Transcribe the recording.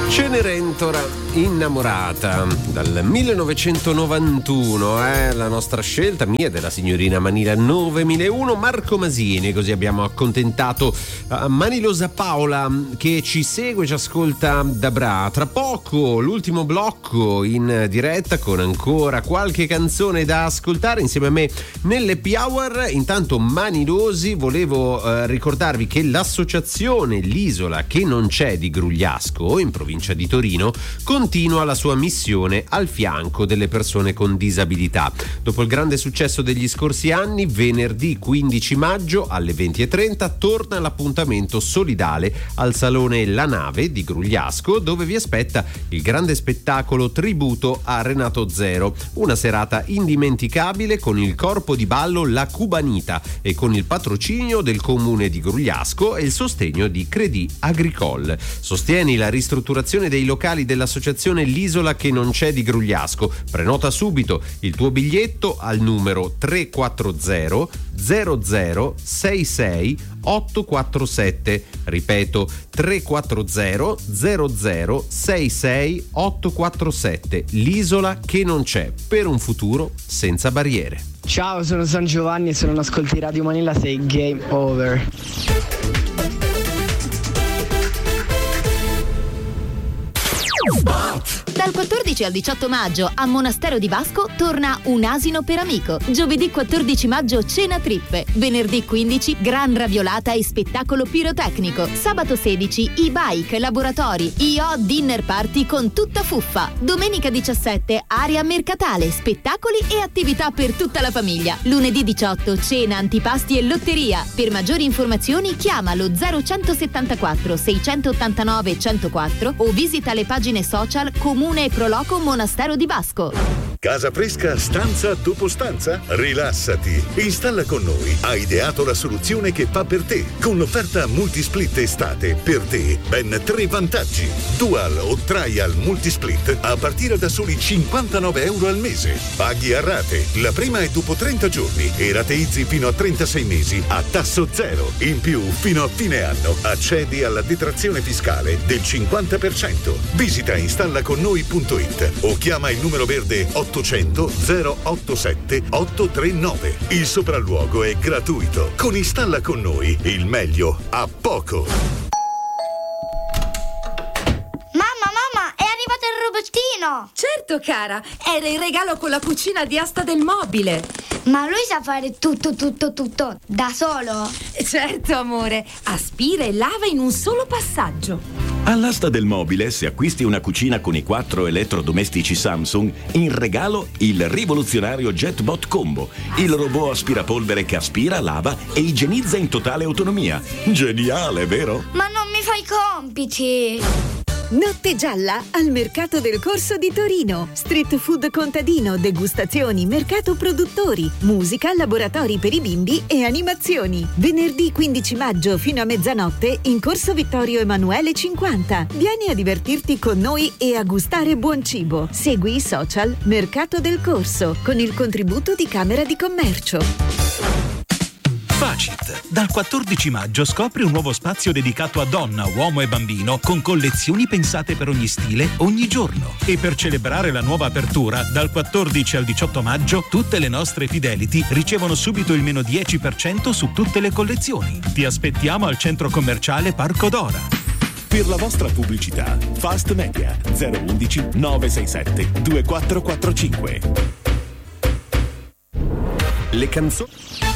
Cenerentola, innamorata, dal 1991, la nostra scelta, mia e della signorina Manila 9001, Marco Masini. Così abbiamo accontentato Manilosa Paola, che ci segue, ci ascolta da Bra. Tra poco l'ultimo blocco in diretta con ancora qualche canzone da ascoltare insieme a me nell'Happy Hour. Intanto Manilosi, volevo ricordarvi che l'associazione L'Isola che non c'è di Grugliasco, in provincia di Torino, continua la sua missione al fianco delle persone con disabilità. Dopo il grande successo degli scorsi anni, venerdì 15 maggio alle 20:30 torna l'appuntamento solidale al Salone La Nave di Grugliasco, dove vi aspetta il grande spettacolo tributo a Renato Zero, una serata indimenticabile con il corpo di ballo La Cubanita e con il patrocinio del comune di Grugliasco e il sostegno di Crédit Agricole. Sostieni la ristrutturazione dei locali dell'associazione L'Isola che non c'è di Grugliasco. Prenota subito il tuo biglietto al numero 340 0066 847. Ripeto, 340 0066 847. L'Isola che non c'è, per un futuro senza barriere. Ciao, sono San Giovanni e se non ascolti Radio Manila sei game over. Dal 14 al 18 maggio a Monastero di Vasco torna Un asino per amico. Giovedì 14 maggio cena trippe. Venerdì 15 gran raviolata e spettacolo pirotecnico. Sabato 16 e-bike, laboratori, IO dinner party con tutta fuffa. Domenica 17 area mercatale, spettacoli e attività per tutta la famiglia. Lunedì 18 cena, antipasti e lotteria. Per maggiori informazioni chiama lo 0174 689 104 o visita le pagine social Comune e Proloco Monastero di Vasco. Casa fresca stanza dopo stanza? Rilassati. Installa con noi. Ha ideato la soluzione che fa per te. Con l'offerta Multisplit estate, per te ben 3 vantaggi. Dual o Trial Multisplit a partire da soli €59 al mese. Paghi a rate. La prima è dopo 30 giorni e rateizzi fino a 36 mesi a tasso zero. In più, fino a fine anno, accedi alla detrazione fiscale del 50%. Visita installaconnoi.it o chiama il numero verde 800 087 839. Il sopralluogo è gratuito. Con Installa con noi il meglio a poco. Mamma, è arrivato il robottino! Certo, cara, era il regalo con la cucina di asta del mobile. Ma lui sa fare tutto da solo? Certo, amore, aspira e lava in un solo passaggio. All'asta del mobile, se acquisti una cucina con i 4 elettrodomestici Samsung, in regalo il rivoluzionario JetBot Combo, il robot aspirapolvere che aspira, lava e igienizza in totale autonomia. Geniale, vero? Ma non mi fai i compiti! Notte gialla al Mercato del Corso di Torino. Street food contadino, degustazioni, mercato produttori, musica, laboratori per i bimbi e animazioni. Venerdì 15 maggio fino a mezzanotte in Corso Vittorio Emanuele 50. Vieni a divertirti con noi e a gustare buon cibo. Segui i social Mercato del Corso con il contributo di Camera di Commercio. Facit. Dal 14 maggio scopri un nuovo spazio dedicato a donna, uomo e bambino con collezioni pensate per ogni stile, ogni giorno. E per celebrare la nuova apertura, dal 14 al 18 maggio tutte le nostre Fidelity ricevono subito il meno 10% su tutte le collezioni. Ti aspettiamo al centro commerciale Parco Dora. Per la vostra pubblicità, Fast Media 011 967 2445. Le canzoni